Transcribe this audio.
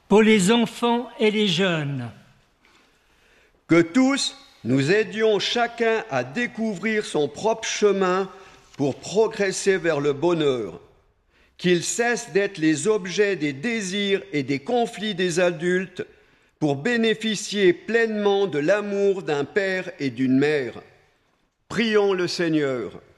pour les enfants et les jeunes. Que tous nous aidions chacun à découvrir son propre chemin pour progresser vers le bonheur, qu'ils cessent d'être les objets des désirs et des conflits des adultes pour bénéficier pleinement de l'amour d'un père et d'une mère. Prions le Seigneur.